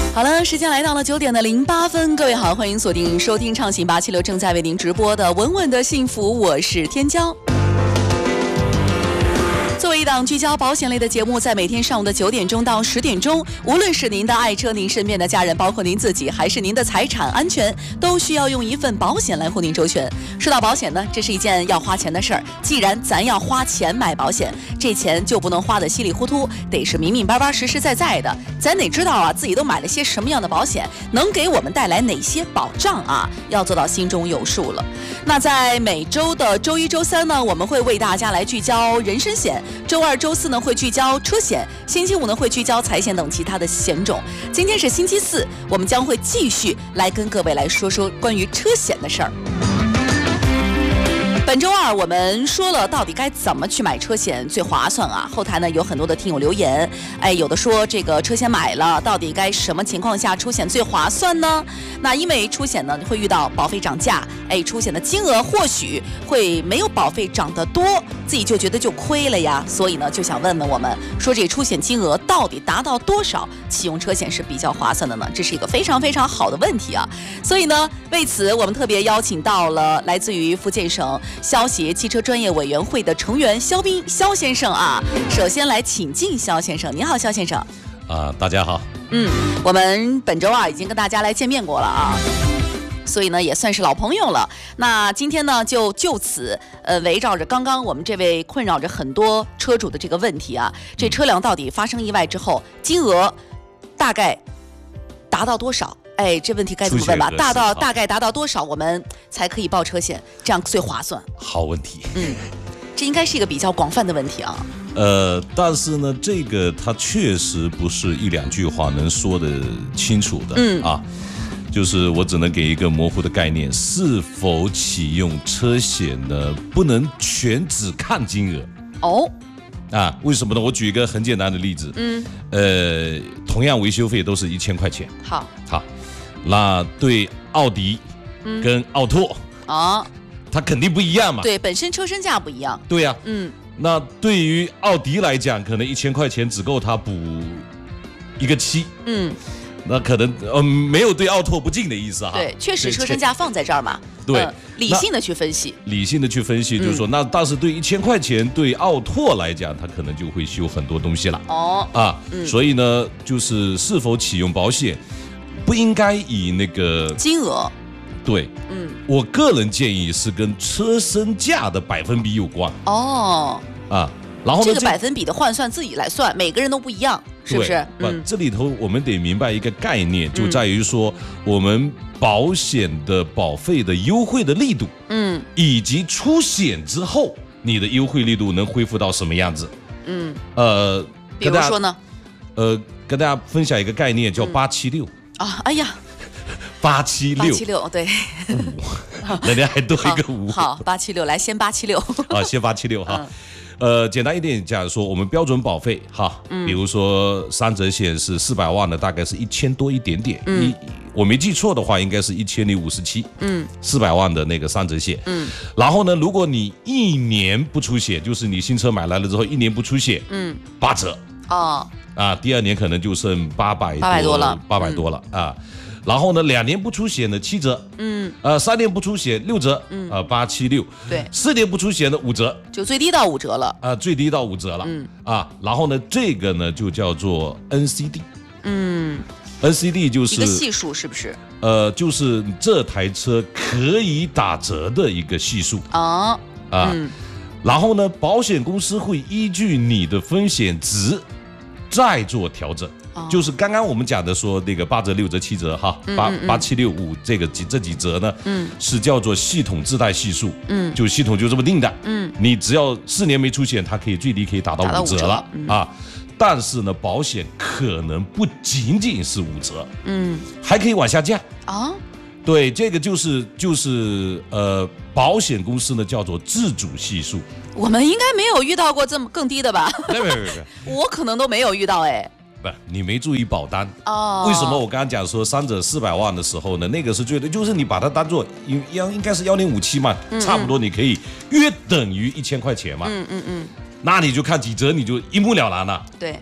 好了，时间来到了9:08，各位好，欢迎锁定收听畅行876正在为您直播的稳稳的幸福，我是天骄。作为一档聚焦保险类的节目，在每天上午的9点钟到10点钟，无论是您的爱车、您身边的家人，包括您自己，还是您的财产安全，都需要用一份保险来护您周全。说到保险呢，这是一件要花钱的事儿。既然咱要花钱买保险，这钱就不能花得稀里糊涂，得是明明白白、实实在在的。咱得知道啊，自己都买了些什么样的保险，能给我们带来哪些保障啊，要做到心中有数了。那在每周的周一、周三呢，我们会为大家来聚焦人身险。周二、周四呢会聚焦车险，星期五呢会聚焦财险等其他的险种。今天是星期四，我们将会继续来跟各位来说说关于车险的事儿。本周二我们说了到底该怎么去买车险最划算啊？后台呢有很多的听友留言，有的说这个车险买了，到底该什么情况下出险最划算呢？那因为出险呢会遇到保费涨价，出险的金额或许会没有保费涨得多，自己就觉得就亏了呀，所以呢就想问问我们，说这出险金额到底达到多少，启用车险是比较划算的呢？这是一个非常非常好的问题啊！所以呢，为此我们特别邀请到了来自于福建省消协汽车专业委员会的成员肖斌肖先生啊。首先来请进肖先生，你好，肖先生。 大家好。 我们本周二已经跟大家来见面过了啊。所以呢，也算是老朋友了。那今天呢，就此围绕着刚刚我们这位困扰着很多车主的这个问题啊，这车辆到底发生意外之后，金额大概达到多少？这问题该怎么问吧？大概达到多少，我们才可以报车险，这样最划算？ 好问题。 这应该是一个比较广泛的问题啊。 但是呢，这个它确实不是一两句话能说得清楚的。就是我只能给一个模糊的概念，是否启用车险呢？不能全只看金额。为什么呢？我举一个很简单的例子。同样维修费都是1000块钱。好，那对奥迪跟奥拓它肯定不一样嘛。 对，本身车身价不一样。 对呀。那对于奥迪来讲，可能1000块钱只够它补一个漆。那可能没有对奥拓不敬的意思哈。 对，确实车身价放在这儿嘛。 对， 理性的去分析。 就是说，那但是对1000块钱对奥拓来讲，它可能就会修很多东西了。所以呢，就是是否启用保险，不应该以那个金额。 对，我个人建议是跟车身价的百分比有关。然后呢， 这个百分比的换算自己来算，每个人都不一样，是不是？ 这里头我们得明白一个概念，就在于说我们保险的保费的优惠的力度，以及出险之后你的优惠力度能恢复到什么样子？ 比如说呢？ 跟大家分享一个概念，叫876。876， 对， 人家还多一个5。 好，876，来先876。 先876哈。简单一点讲说，我们标准保费比如说3者险是400万的，大概是1000多一点点。我没记错的话，应该是1057。400万的那个3者险。然后呢，如果你1年不出险，就是你新车买来了之后1年不出险，8折。第2年可能就剩800多了，800多了啊。然后呢，2年不出险的7折，3年不出险6折，876，对，4年不出险的5折， 就最低到5折了， 最低到5折了，然后呢，这个呢就叫做 NCD，NCD 就是一个系数，是不是？ 就是这台车可以打折的一个系数然后呢，保险公司会依据你的风险值再做调整。就是刚刚我们讲的说那个8折6折7折876这几折呢，是叫做系统自带系数，就系统就这么定的，你只要4年没出险，它可以最低可以打到5折了但是呢，保险可能不仅仅是5折，还可以往下降对，这个就是保险公司呢叫做自主系数。 我们应该没有遇到过这么更低的吧？我可能都没有遇到不，你没注意保单为什么我刚刚讲说3者400万的时候呢？那个是最多，就是你把它当做应该是1057嘛，差不多你可以约等于1000块钱嘛。那你就看几折，你就一目了然了。 对，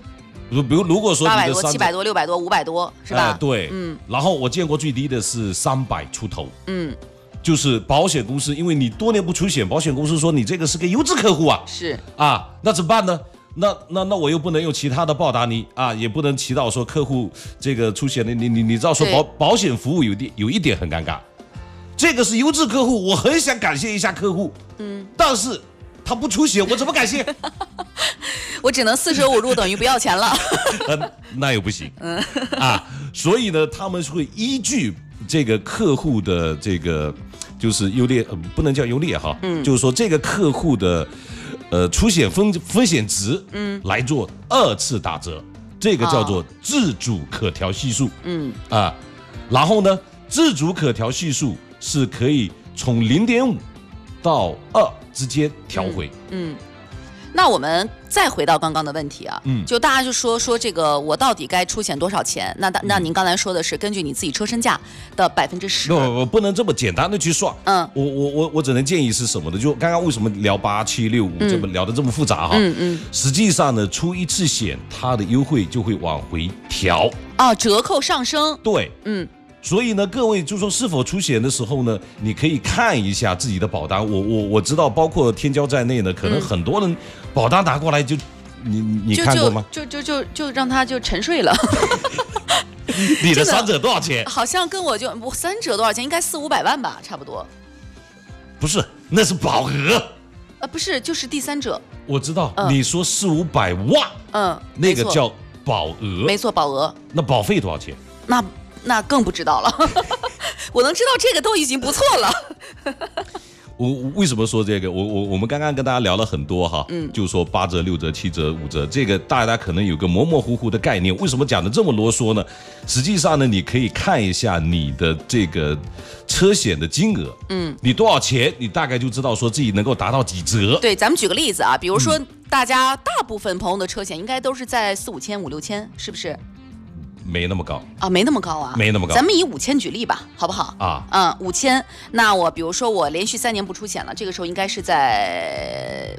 比如如果说 800多、700多、600多、500多，是吧？ 对，然后我见过最低的是300出头，就是保险公司，因为你多年不出险，保险公司说你这个是个优质客户啊， 是啊，那怎么办呢？那我又不能用其他的报答你啊，也不能祈祷说客户这个出险的，你知道说保险服务有一点很尴尬，这个是优质客户，我很想感谢一下客户，但是他不出险，我怎么感谢？ 我只能4舍5入等于不要钱了。 那又不行，所以呢，他们会依据这个客户的这个就是优劣，不能叫优劣哈，就是说这个客户的出险风险值，来做2次打折，这个叫做自主可调系数，然后呢，自主可调系数是可以从0.5到2之间调回， 那我们再回到刚刚的问题啊，就大家就说这个我到底该出险多少钱？那您刚才说的是根据你自己车身价的10%， 我不能这么简单的去算，我只能建议是什么呢？就刚刚为什么聊8765这么聊得这么复杂哈？实际上呢，出一次险它的优惠就会往回调折扣上升， 对，所以呢，各位就说是否出险的时候呢，你可以看一下自己的保单。我知道，包括天骄在内呢，可能很多人保单拿过来就，你看过吗？ 就让他就沉睡了。 你的3者多少钱？ 好像跟我3者多少钱？应该400-500万吧，差不多。 不是，那是保额。 不是，就是第3者。 我知道，你说400-500万，那个叫保额。 没错，保额。 那保费多少钱？ 那更不知道了。我能知道这个都已经不错了。 我为什么说这个？我们刚刚跟大家聊了很多哈，就是说8折、6折、7折、5折，这个大家可能有个模模糊糊的概念。为什么讲的这么啰嗦呢？实际上呢，你可以看一下你的这个车险的金额，你多少钱，你大概就知道说自己能够达到几折。 对，咱们举个例子啊，比如说大家大部分朋友的车险应该都是在4-5千、5-6千，是不是？ 没那么高没那么高啊， 没那么高。 咱们以5000举例吧，好不好？5000，那我比如说我连续3年不出险了，这个时候应该是在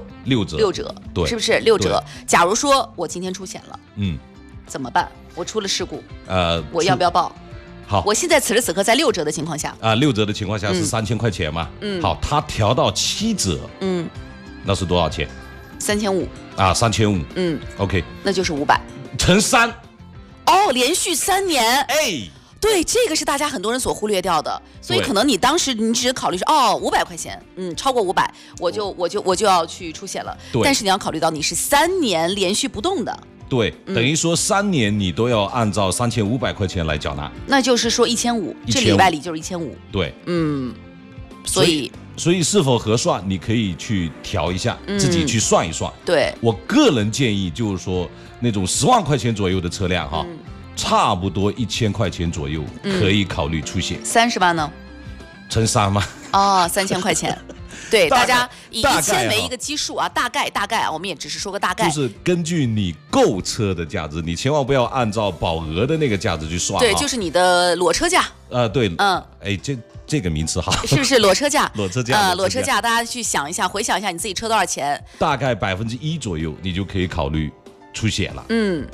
6折， 对， 是不是6折？假如说我今天出险了，怎么办？我出了事故，我要不要报？ 好， 我现在此时此刻在6折的情况下 ，6折的情况下是3000块钱嘛，好，它调到7折，那是多少钱 ？3500 啊，3500，，OK， 那就是500 乘3。 连续3年，对，这个是大家很多人所忽略掉的，所以可能你当时你只考虑是500块钱，超过500，我就要去出险了。但是你要考虑到你是3年连续不动的， 对，等于说3年你都要按照3500块钱来缴纳， 那就是说1500，这里外里就是1500。 对， 所以是否合算，你可以去调一下，自己去算一算。 对， 我个人建议就是说，那种10万块钱左右的车辆哈，差不多1000块钱左右可以考虑出险。 30万呢？ 乘3吗 ？3000块钱。对，大家以1000为一个基数啊，大概我们也只是说个大概， 就是根据你购车的价值，你千万不要按照保额的那个价值去算。 对，就是你的裸车价。 对，这个名词好， 是不是裸车价？ 裸车价， 裸车价，大家去想一下，回想一下你自己车多少钱， 大概1%左右，你就可以考虑出险了。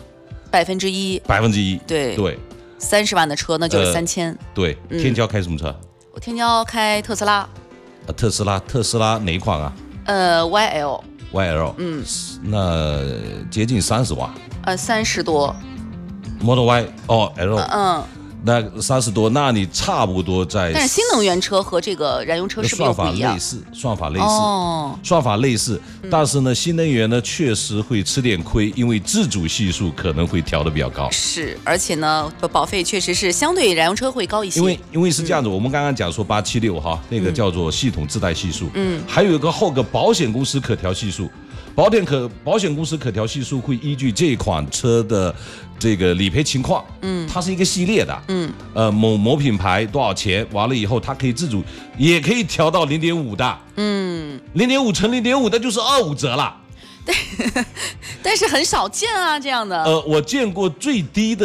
1%，对，30万的车那就是3000。 对，天骄开什么车？ 我天骄开特斯拉。 特斯拉哪一款啊 ？YL。 那接近30万。 30多。 Model Y L。那30多，那你差不多在。 但是新能源车和这个燃油车是不是不一样？ 算法类似，但是呢，新能源呢确实会吃点亏，因为自主系数可能会调得比较高。 是，而且呢，保费确实是相对燃油车会高一些。 因为是这样子，我们刚刚讲说876哈，那个叫做系统自带系数，还有一个后个保险公司可调系数。保险公司可调系数会依据这款车的这个理赔情况，它是一个系列的，某品牌多少钱，完了以后它可以自主，也可以调到0.5的，0.5乘0.5，那就是25折了。 但是很少见啊，这样的。 我见过最低的